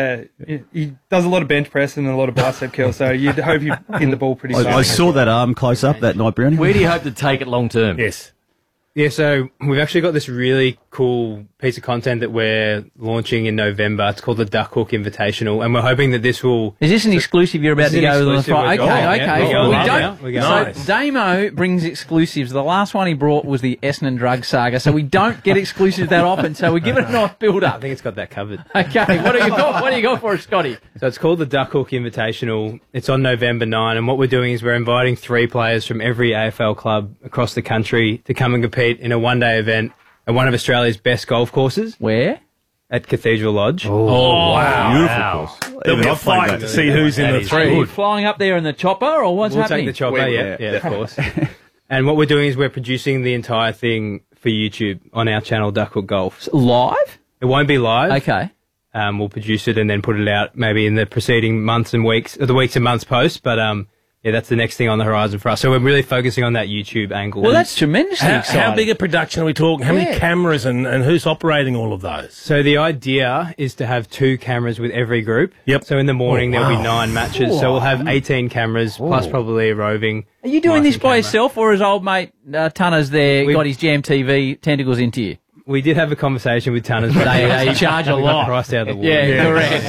he does a lot of bench press and a lot of bicep curl, so you'd hope he'd hit the ball pretty I saw that arm close up that night, Brownie. Where do you hope to take it long term? Yes. Yeah, so we've actually got this really cool piece of content that we're launching in November. It's called the Duck Hook Invitational, and we're hoping that this will... Is this an exclusive you're about to go on the Friday? Okay. So Damo brings exclusives. The last one he brought was the Essendon drug saga, so we don't get exclusives that often, so we give it a nice build-up. I think it's got that covered. Okay, what do you got for us, Scotty? So it's called the Duck Hook Invitational. It's on November 9, and what we're doing is we're inviting 3 players from every AFL club across the country to come and compete in a one-day event at one of Australia's best golf courses. Where? At Cathedral Lodge. Oh, wow. Beautiful course. There'll be a fight to see who's in the 3. Are you flying up there in the chopper, or what's happening? We'll take the chopper, yeah, of course. And what we're doing is we're producing the entire thing for YouTube on our channel, Duck Hook Golf. Live? It won't be live. Okay. We'll produce it and then put it out maybe in the preceding months and weeks, or the weeks and months post, but yeah, that's the next thing on the horizon for us. So we're really focusing on that YouTube angle. Well, that's tremendously exciting. How big a production are we talking? How many cameras and who's operating all of those? So the idea is to have 2 cameras with every group. Yep. So in the morning there'll be 9 matches. So we'll have 18 cameras plus probably a roving. Are you doing this by yourself, or has old mate Tunners there got his Jam TV tentacles into you? We did have a conversation with Tunners, but they charge a lot. Price out of the water. Yeah,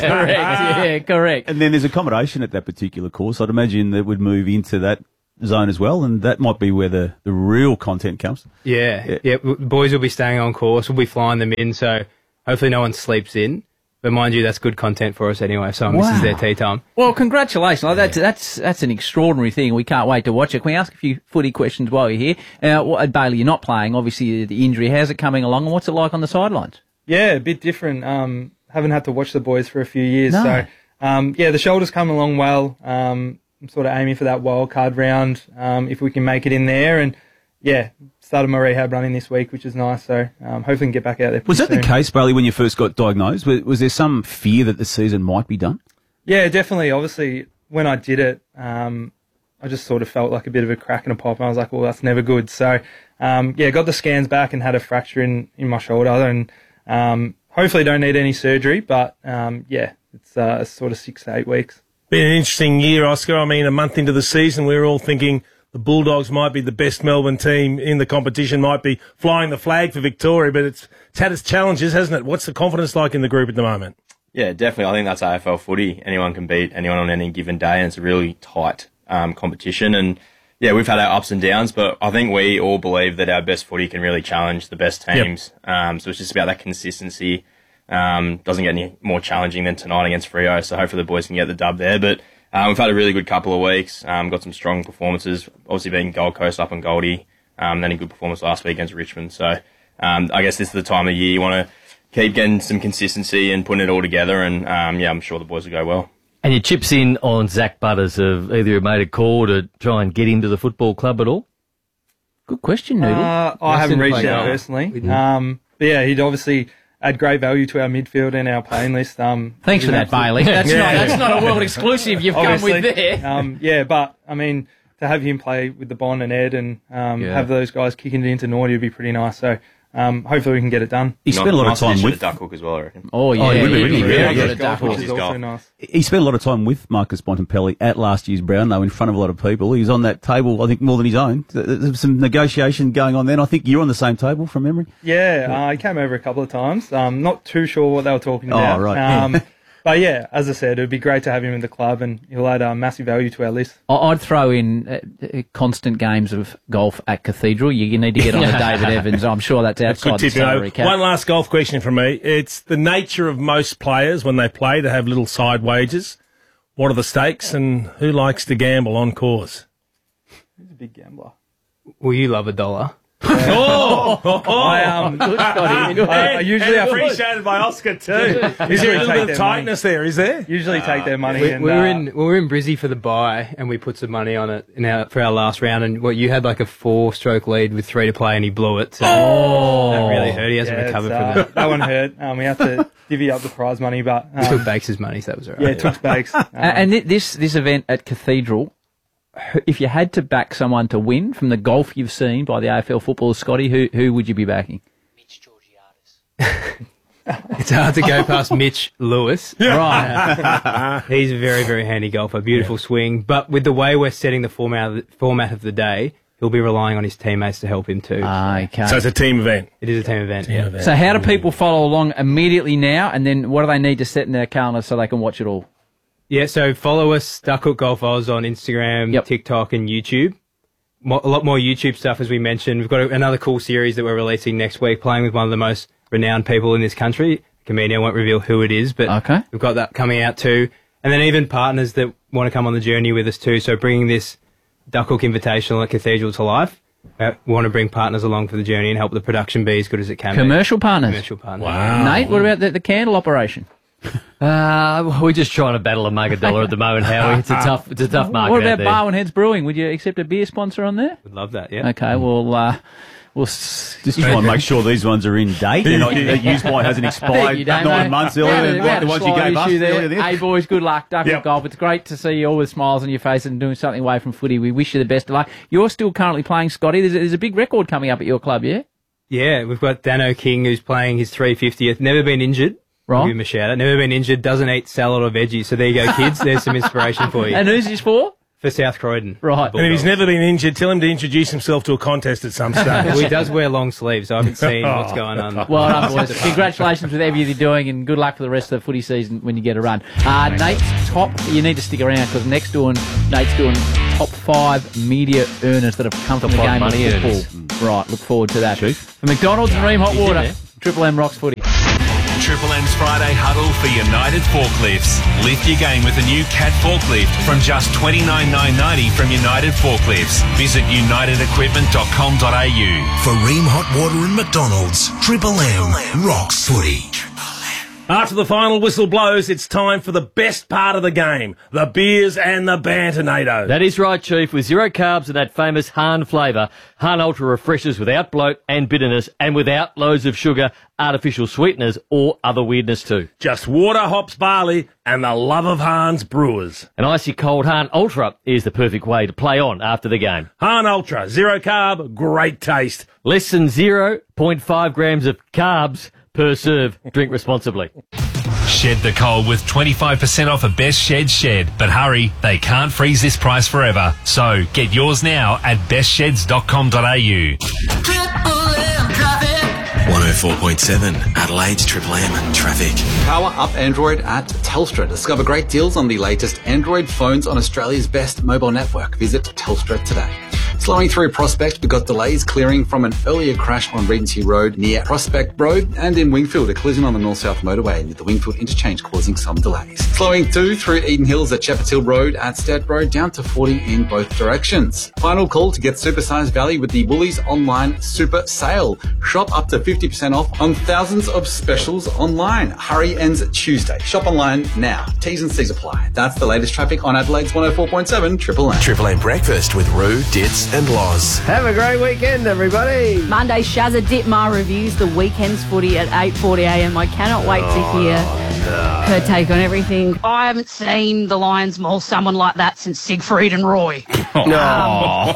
correct. Correct. And then there's accommodation at that particular course. I'd imagine that would move into that zone as well, and that might be where the real content comes. Yeah. Boys will be staying on course. We'll be flying them in, so hopefully no one sleeps in. But mind you, that's good content for us anyway, so this is their tea time. Well, congratulations. That's an extraordinary thing. We can't wait to watch it. Can we ask a few footy questions while you're here? Bailey, you're not playing, obviously, the injury. How's it coming along, and what's it like on the sidelines? Yeah, a bit different. Haven't had to watch the boys for a few years. No. So, the shoulder's come along well. I'm sort of aiming for that wild card round, if we can make it in there. And, started my rehab running this week, which is nice. So hopefully we can get back out there. Was that soon. the case, Bailey, when you first got diagnosed? Was there some fear that the season might be done? Yeah, definitely. Obviously, when I did it, I just sort of felt like a bit of a crack in a pipe. And I was like, well, that's never good. So, got the scans back and had a fracture in my shoulder. And hopefully don't need any surgery. But, it's sort of 6 to 8 weeks. Been an interesting year, Oscar. I mean, a month into the season, we were all thinking the Bulldogs might be the best Melbourne team in the competition, might be flying the flag for Victoria, but it's had its challenges, hasn't it? What's the confidence like in the group at the moment? Yeah, definitely. I think that's AFL footy. Anyone can beat anyone on any given day, and it's a really tight competition. And, we've had our ups and downs, but I think we all believe that our best footy can really challenge the best teams. Yep. So it's just about that consistency. Doesn't get any more challenging than tonight against Freo, so hopefully the boys can get the dub there. But we've had a really good couple of weeks, got some strong performances, obviously being Gold Coast up in Goldie, then a good performance last week against Richmond. So I guess this is the time of year you want to keep getting some consistency and putting it all together, and I'm sure the boys will go well. And your chips in on Zach Butters, have either you made a call to try and get into the football club at all? Good question, Noodle. I haven't reached out personally. He'd obviously add great value to our midfield and our playing list. Thanks for that, Bailey. That's not a world exclusive you've come with there. But I mean, to have him play with the Bond and Ed and have those guys kicking it into Naughty would be pretty nice. So hopefully we can get it done. He spent a lot of time with Duck Hook as well, I reckon. Oh, yeah. He is also nice. He spent a lot of time with Marcus Bontempelli at last year's Brownlow in front of a lot of people. He was on that table, I think, more than his own. There's some negotiation going on then. I think you're on the same table from memory. Yeah, he came over a couple of times. Not too sure what they were talking about. Oh, right. But as I said, it would be great to have him in the club, and he'll add massive value to our list. I'd throw in constant games of golf at Cathedral. You need to get on to David Evans. I'm sure that's outside the salary cap. One last golf question from me. It's the nature of most players when they play to have little side wages. What are the stakes, and who likes to gamble on course? He's a big gambler. Well, you love $1. I usually appreciated by Oscar too. Is there a little bit of tightness there? Is there? Usually take their money. We were in Brizzy for the bye, and we put some money on it for our last round. And you had like a 4-stroke lead with 3 to play, and he blew it. So that really hurt. He hasn't recovered from that. That one hurt. We had to divvy up the prize money, but we took Bakes' money, so that was alright. Yeah, took Bakes. And this event at Cathedral, if you had to back someone to win from the golf you've seen by the AFL footballers, Scotty, who would you be backing? Mitch Georgiades. It's hard to go past Mitch Lewis. Right. He's a very, very handy golfer. Beautiful swing. But with the way we're setting the format of the day, he'll be relying on his teammates to help him too. Okay. So it's a team event. It is a team event, So how do people follow along immediately now, and then what do they need to set in their calendar so they can watch it all? Yeah, so follow us, Duck Hook Golf Oz, on Instagram, TikTok and YouTube. A lot more YouTube stuff, as we mentioned. We've got another cool series that we're releasing next week, playing with one of the most renowned people in this country. Comedian, I won't reveal who it is, but we've got that coming out too. And then even partners that want to come on the journey with us too. So bringing this Duck Hook Invitational at Cathedral to life. We want to bring partners along for the journey and help the production be as good as it can Commercial partners? Commercial partners. Wow. Nate, what about the candle operation? We're just trying to battle a mug a dollar at the moment, Howie. It's a tough market. What about out there. Barwon Heads Brewing? Would you accept a beer sponsor on there? Would love that, yeah. Okay, well, Just try and make sure these ones are in date. They're not used by hasn't expired 9 months earlier than the ones you gave us earlier. Hey, boys, good luck. Duck and golf. It's great to see you all with smiles on your face and doing something away from footy. We wish you the best of luck. You're still currently playing, Scotty. There's a big record coming up at your club, yeah? Yeah, we've got Dano King who's playing his 350th. Never been injured. Right. Give him a shout out. Never been injured. Doesn't eat salad or veggies. So there you go, kids. There's some inspiration for you. And who's this for? For South Croydon. Right. And if he's never been injured, tell him to introduce himself to a contest at some stage. Well, he does wear long sleeves. I haven't seen what's going on. Well done, boys. Congratulations with everything you're doing, and good luck for the rest of the footy season when you get a run. Nate's top. You need to stick around because Nate's doing top 5 media earners that have come from the game of football. Right. Look forward to that. For McDonald's and Ream Hot Water, Triple M rocks footy. Triple M's Friday huddle for United Forklifts. Lift your game with a new Cat forklift from just $29,990 from United Forklifts. Visit unitedequipment.com.au. For Ream Hot Water and McDonald's, Triple M rocks footy. After the final whistle blows, it's time for the best part of the game, the beers and the banter-nados. That is right, Chief. With 0 carbs and that famous Hahn flavour, Hahn Ultra refreshes without bloat and bitterness and without loads of sugar, artificial sweeteners or other weirdness too. Just water, hops, barley and the love of Hahn's brewers. An icy cold Hahn Ultra is the perfect way to play on after the game. Hahn Ultra, 0 carb, great taste. Less than 0.5 grams of carbs per serve. Drink responsibly. Shed the cold with 25% off a Best Shed. But hurry, they can't freeze this price forever. So get yours now at bestsheds.com.au. 104.7 Adelaide's Triple M traffic. Power up Android at Telstra. Discover great deals on the latest Android phones on Australia's best mobile network. Visit Telstra today. Slowing through Prospect, we got delays clearing from an earlier crash on Regency Road near Prospect Road, and in Wingfield, a collision on the North-South motorway near the Wingfield interchange causing some delays. Slowing through Eden Hills at Shepherd's Hill Road at Stead Road, down to 40 in both directions. Final call to get supersized value with the Woolies online super sale. Shop up to 50% off on thousands of specials online. Hurry ends Tuesday. Shop online now. T's and C's apply. That's the latest traffic on Adelaide's 104.7 Triple M. Triple M breakfast with Roo, Ditz and Loz. Have a great weekend, everybody. Monday, Shazza Ditmar reviews the weekend's footy at 8:40am. I cannot wait to hear her take on everything. I haven't seen the Lions maul someone like that since Siegfried and Roy. No.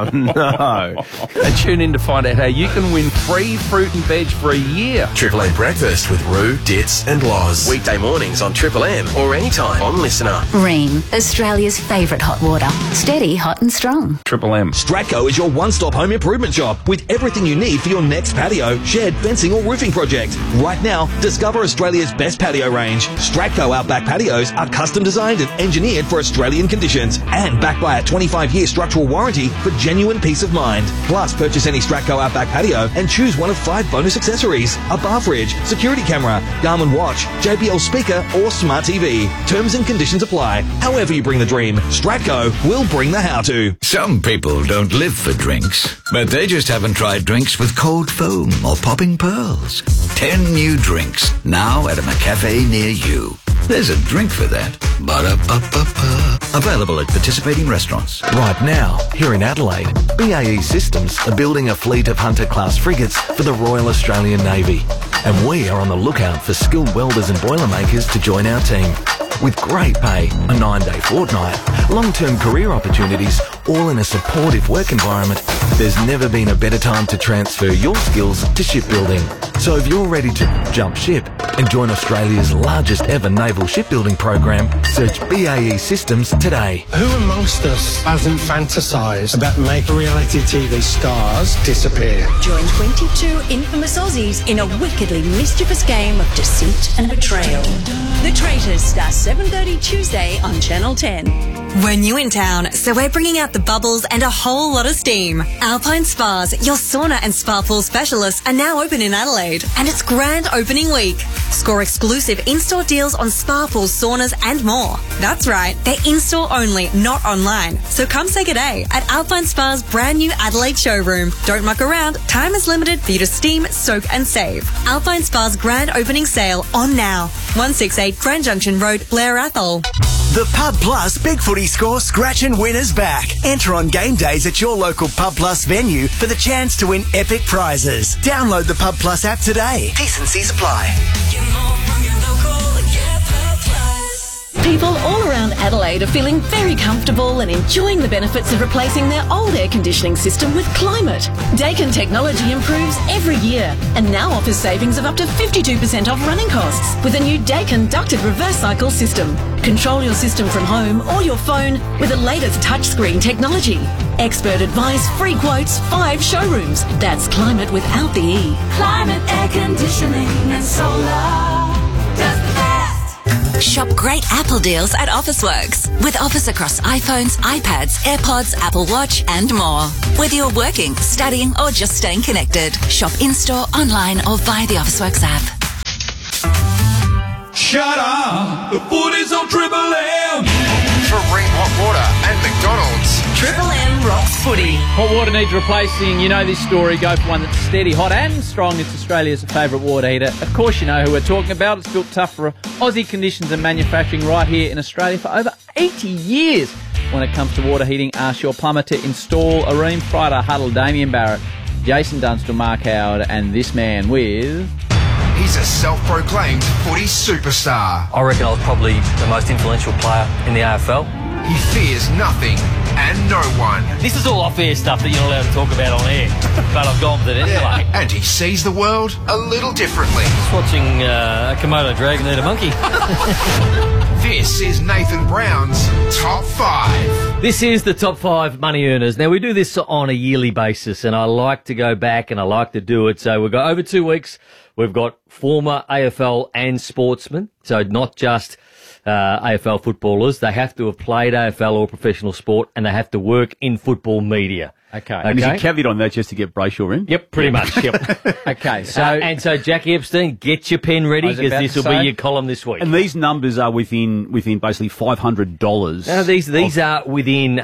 And tune in to find out how you can win free fruit and veg for a year. Triple M breakfast with Roo, Ditz and Loz. Weekday mornings on Triple M or anytime on Listener. Ream, Australia's favourite hot water. Steady, hot and strong. Triple M. Stratco is your one-stop home improvement shop with everything you need for your next patio, shed, fencing or roofing project. Right now, discover Australia's best patio range. Stratco Outback patios are custom designed and engineered for Australian conditions and backed by a 25-year structural warranty for genuine peace of mind. Plus, purchase any Stratco Outback patio and choose one of 5 bonus accessories: a bar fridge, security camera, Garmin watch, JBL speaker or smart TV. Terms and conditions apply. However you bring the dream, Stratco will bring the how-to. Some people don't live for drinks, but they just haven't tried drinks with cold foam or popping pearls. 10 new drinks, now at a McCafe near you. There's a drink for that. Ba-da-ba-ba-ba. Available at participating restaurants. Right now, here in Adelaide, BAE Systems are building a fleet of Hunter-class frigates for the Royal Australian Navy. And we are on the lookout for skilled welders and boilermakers to join our team. With great pay, a 9-day fortnight, long-term career opportunities, all in a supportive work environment, there's never been a better time to transfer your skills to shipbuilding. So if you're ready to jump ship and join Australia's largest ever naval shipbuilding program, search BAE Systems today. Who amongst us hasn't fantasised about making reality TV stars disappear? Join 22 infamous Aussies in a wickedly mischievous game of deceit and betrayal. The Traitors start 7:30 Tuesday on Channel 10. We're new in town, so we're bringing out the bubbles and a whole lot of steam. Alpine Spas, your sauna and spa pool specialists, are now open in Adelaide, and it's grand opening week. Score exclusive in-store deals on spa pools, saunas and more. That's right, they're in-store only, not online. So come say g'day at Alpine Spa's brand new Adelaide showroom. Don't muck around, time is limited for you to steam, soak and save. Alpine Spa's grand opening sale on now. 168 Grand Junction Road, Blair Athol. The Pub Plus Big Footy Score Scratch and Winners back. Enter on game days at your local Pub Plus venue for the chance to win epic prizes. Download the Pub Plus app today. T&Cs apply. People all around Adelaide are feeling very comfortable and enjoying the benefits of replacing their old air conditioning system with Climate. Daikin technology improves every year and now offers savings of up to 52% off running costs with a new Daikin ducted reverse cycle system. Control your system from home or your phone with the latest touchscreen technology. Expert advice, free quotes, 5 showrooms. That's Climate without the E. Climate air conditioning and solar. Shop great Apple deals at Officeworks with offers across iPhones, iPads, AirPods, Apple Watch and more. Whether you're working, studying or just staying connected, shop in-store, online or via the Officeworks app. Shut up! The footy's on Triple M! For Ream Hot Water and McDonald's. Triple M rocks footy. Hot water needs replacing. You know this story. Go for one that's steady, hot and strong. It's Australia's favourite water heater. Of course you know who we're talking about. It's built tough for Aussie conditions and manufacturing right here in Australia for over 80 years. When it comes to water heating, ask your plumber to install a Ream. Friday Huddle, Damien Barrett, Jason Dunstall, Mark Howard and this man with... He's a self-proclaimed footy superstar. I reckon I was probably the most influential player in the AFL. He fears nothing and no one. This is all off-air stuff that you're not allowed to talk about on air, but I've gone with it anyway. And he sees the world a little differently. Just watching a Komodo dragon eat a monkey. This is Nathan Brown's Top 5. This is the Top 5 Money Earners. Now, we do this on a yearly basis, and I like to go back and I like to do it. So we've got over 2 weeks. We've got former AFL and sportsmen, so not just AFL footballers. They have to have played AFL or professional sport, and they have to work in football media. Okay. And there's a caveat on that just to get Brayshaw in? Yep, pretty much. Yep. Okay, so... and so, Jackie Epstein, get your pen ready, because this will be your column this week. And these numbers are within basically $500. Now, these are within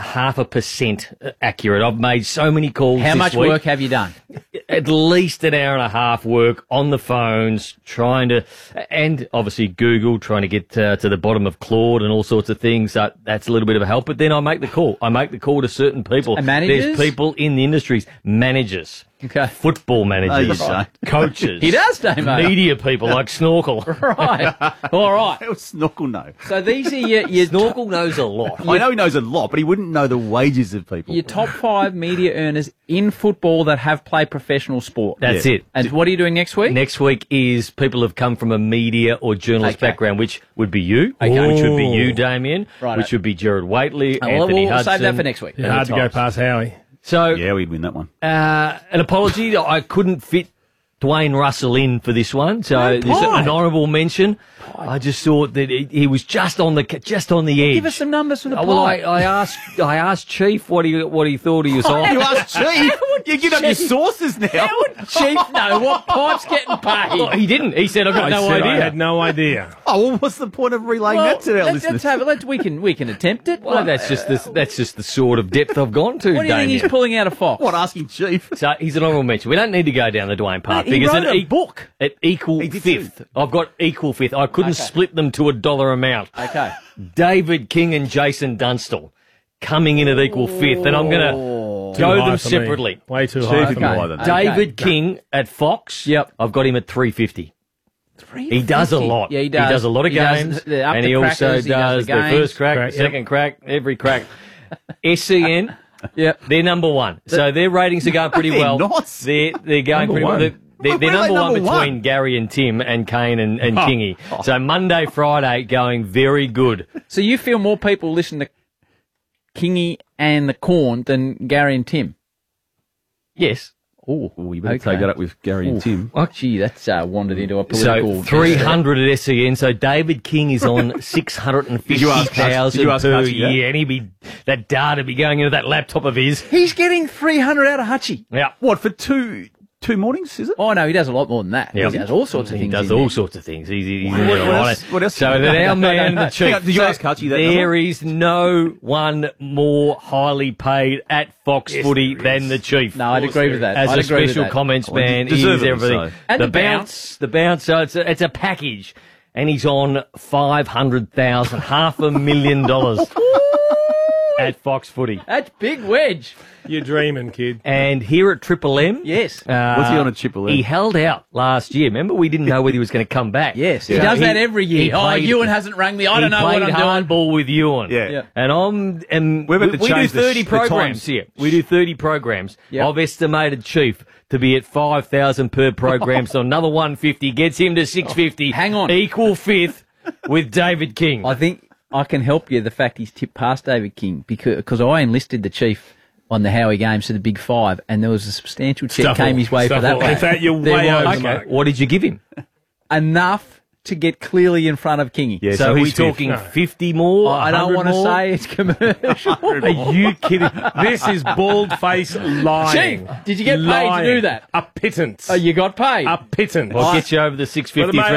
0.5% accurate. I've made so many calls How this much week. work have you done? At least an hour and a half work on the phones, trying to, and obviously Google, trying to get to the bottom of Claude and all sorts of things. That's a little bit of a help. But then I make the call. I make the call to certain people. And managers? There's people in the industries, managers. Okay. Football managers, Right. coaches. He does, Damo. Media people like Snorkel. Right. All right. How would Snorkel know? So these are your Snorkel knows a lot. I know he knows a lot, but he wouldn't know the wages of people. your top 5 media earners in football that have played professional sport. That's it. And what are you doing next week? Next week is people who have come from a media or journalist Okay. background, which would be you, Okay. which would be you, Damien, Righto. which would be Jared Waitley, We'll Anthony Hudson. save that for next week. and Hard to the go Tops. past Howie. So, Yeah, we'd win that one. an apology. I couldn't fit Dwayne Russell in for this one, so No, there's Pie. an honourable mention. I just thought that he was just on the edge. Give us some numbers from the Well, pie. I asked Chief what he thought he was on. You asked Chief? You give up your sources now. How would Chief know what pipe's getting paid? Well, he didn't. He said, "I've got no idea." I had no idea. Oh, well, what's the point of relaying that to our listeners? We can attempt it. Well, that's just the sort of depth I've gone to. What do you think he's pulling out of Fox? What, asking Chief? So he's an honourable mention. We don't need to go down the Dwayne path He because wrote an a book. At equal fifth. I've got equal fifth. I couldn't split them to a dollar amount. Okay. David King and Jason Dunstall coming in at equal fifth, and I'm going to Too go high them for me. separately. Way too Chief high would for be me. higher than that. David King at Fox. Yep. I've got him at 350. He does a lot. Yeah, he does. He does a lot of He does games, the up and the he also crackers, he does does the the games. first crack, Crack, second crack, every crack. SCN, Yep. they're number one. So their ratings are going pretty They're well. not. They're going Number pretty one. well. They're Where are they number one number between one? Gary and Tim and Kane and Kingy. So Monday, Friday going very good. So you feel more people listen to Kingy and the Corn than Gary and Tim? Yes. Oh, Well, you better okay. take that up with Gary and Tim. Oh, gee, that's wandered into a political... So 300 at SCN. So David King is on 650,000 Did you ask per Hutchie that? year, and that data be going into that laptop of his. He's getting 300 out of Hutchie. Yeah. What, for two mornings, is it? Oh, no, he does a lot more than that. Yeah. He does all sorts of He things. does in all there. sorts of things. He's What else? What else? So that our man, the chief. Hang on, did you ask Hutchie that There number? is no one more highly paid at Fox Footy than the chief. No, I'd agree with that. As I'd a agree with special that. comments Well, man, he is deservedly everything. so. And the the bounce. So it's a package. and he's on $500,000, $500,000 at Fox Footy. That's big wedge. You're dreaming, kid. And here at Triple M, yes. What's he on at Triple M? He held out last year. Remember, we didn't know whether he was going to come back. Yes, he does that every year. Ewan hasn't rang me. I don't know what I'm doing. He played hardball with Ewan. Yeah. And We're about to we do change 30 the programs times. here. We do 30 programs. Yep. I've estimated Chief to be at 5,000 per program, so another 150 gets him to 650. Hang on. Equal fifth with David King. I think I can help you. The fact he's tipped past David King because I enlisted the Chief on the Howie Games to the Big Five, and there was a substantial check came his way for that one. In fact, you're way over the mark. What did you give him? Enough to get clearly in front of Kingy. Yeah, so he's talking 50 more. I don't want to say it's commercial. Are you kidding? This is bald-faced lying. Chief, did you get paid to do that? A pittance. Oh, you got paid? A pittance. I'll get you over the 650.